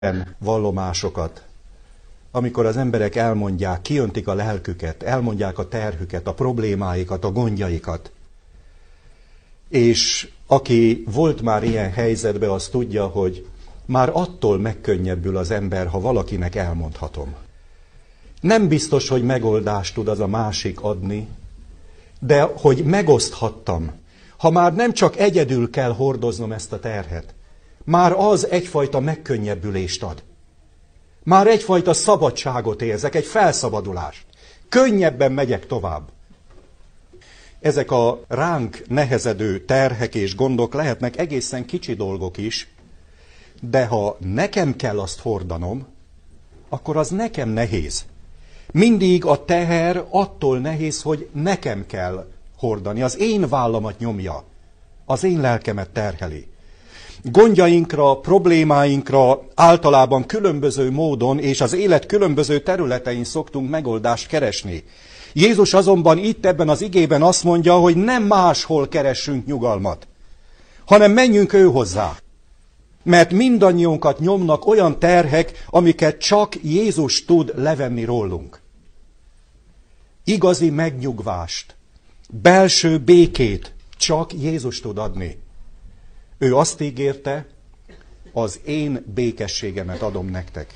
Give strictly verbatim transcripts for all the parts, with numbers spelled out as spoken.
vallomásokat, amikor az emberek elmondják, kiöntik a lelküket, elmondják a terhüket, a problémáikat, a gondjaikat. És aki volt már ilyen helyzetben, az tudja, hogy már attól megkönnyebbül az ember, ha valakinek elmondhatom. Nem biztos, hogy megoldást tud az a másik adni, de hogy megoszthattam. Ha már nem csak egyedül kell hordoznom ezt a terhet, már az egyfajta megkönnyebbülést ad. Már egyfajta szabadságot érzek, egy felszabadulást. Könnyebben megyek tovább. Ezek a ránk nehezedő terhek és gondok lehetnek egészen kicsi dolgok is, de ha nekem kell azt hordanom, akkor az nekem nehéz. Mindig a teher attól nehéz, hogy nekem kell hordani. Az én vállamat nyomja, az én lelkemet terheli. Gondjainkra, problémáinkra általában különböző módon és az élet különböző területein szoktunk megoldást keresni. Jézus azonban itt ebben az igében azt mondja, hogy nem máshol keressünk nyugalmat, hanem menjünk ő hozzá. Mert mindannyiunkat nyomnak olyan terhek, amiket csak Jézus tud levenni rólunk. Igazi megnyugvást, belső békét csak Jézus tud adni. Ő azt ígérte, az én békességemet adom nektek.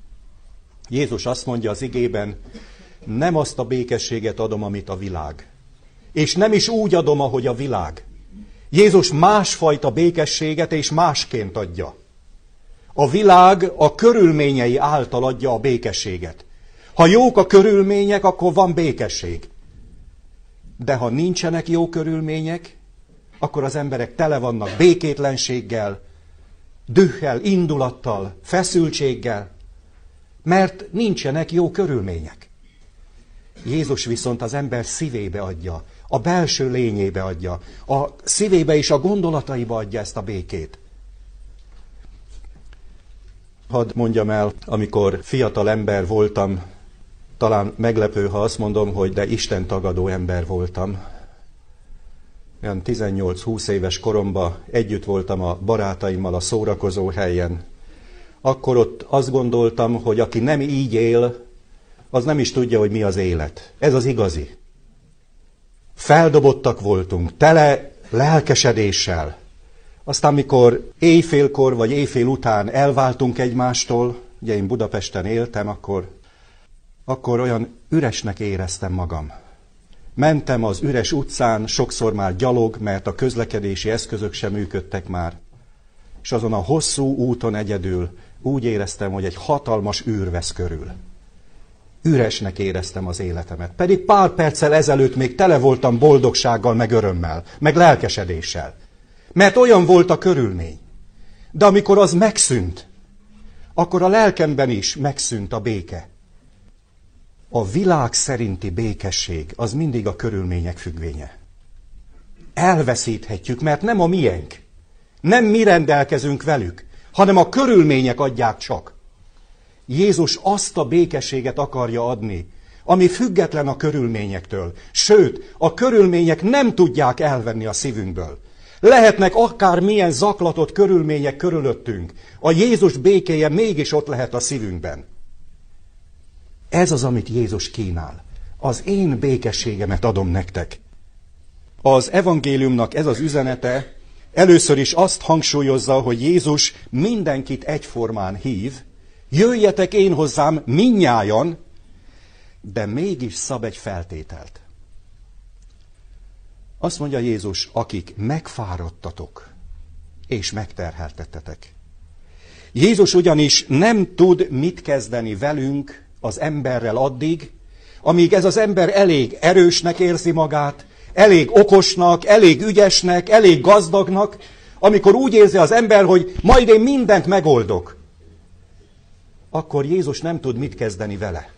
Jézus azt mondja az igében, nem azt a békességet adom, amit a világ. És nem is úgy adom, ahogy a világ. Jézus másfajta békességet és másként adja. A világ a körülményei által adja a békességet. Ha jók a körülmények, akkor van békesség. De ha nincsenek jó körülmények, akkor az emberek tele vannak békétlenséggel, dühhel, indulattal, feszültséggel, mert nincsenek jó körülmények. Jézus viszont az ember szívébe adja, a belső lényébe adja, a szívébe és a gondolataiba adja ezt a békét. Hadd mondjam el, amikor fiatal ember voltam, talán meglepő, ha azt mondom, hogy de Isten tagadó ember voltam. Olyan tizennyolc-húsz éves koromban együtt voltam a barátaimmal a szórakozó helyen. Akkor ott azt gondoltam, hogy aki nem így él, az nem is tudja, hogy mi az élet. Ez az igazi. Feldobottak voltunk, tele lelkesedéssel. Aztán, mikor éjfélkor vagy éjfél után elváltunk egymástól, ugye én Budapesten éltem, akkor, akkor olyan üresnek éreztem magam. Mentem az üres utcán, sokszor már gyalog, mert a közlekedési eszközök sem működtek már. És azon a hosszú úton egyedül úgy éreztem, hogy egy hatalmas űr vesz körül. Üresnek éreztem az életemet. Pedig pár perccel ezelőtt még tele voltam boldogsággal, meg örömmel, meg lelkesedéssel. Mert olyan volt a körülmény. De amikor az megszűnt, akkor a lelkemben is megszűnt a béke. A világ szerinti békesség az mindig a körülmények függvénye. Elveszíthetjük, mert nem a miénk. Nem mi rendelkezünk velük, hanem a körülmények adják csak. Jézus azt a békességet akarja adni, ami független a körülményektől. Sőt, a körülmények nem tudják elvenni a szívünkből. Lehetnek akár milyen zaklatott körülmények körülöttünk. A Jézus békéje mégis ott lehet a szívünkben. Ez az, amit Jézus kínál. Az én békességemet adom nektek. Az evangéliumnak ez az üzenete először is azt hangsúlyozza, hogy Jézus mindenkit egyformán hív, jöjjetek én hozzám mindnyájan, de mégis szab egy feltételt. Azt mondja Jézus, akik megfáradtatok és megterheltettetek. Jézus ugyanis nem tud mit kezdeni velünk, az emberrel addig, amíg ez az ember elég erősnek érzi magát, elég okosnak, elég ügyesnek, elég gazdagnak, amikor úgy érzi az ember, hogy majd én mindent megoldok, akkor Jézus nem tud mit kezdeni vele.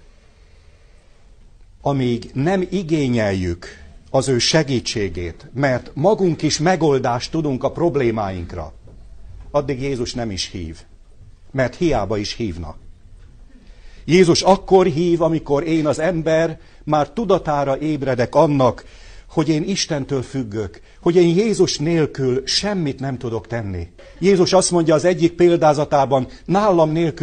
Amíg nem igényeljük az ő segítségét, mert magunk is megoldást tudunk a problémáinkra, addig Jézus nem is hív, mert hiába is hívna. Jézus akkor hív, amikor én az ember már tudatára ébredek annak, hogy én Istentől függök, hogy én Jézus nélkül semmit nem tudok tenni. Jézus azt mondja az egyik példázatában, nálam nélkül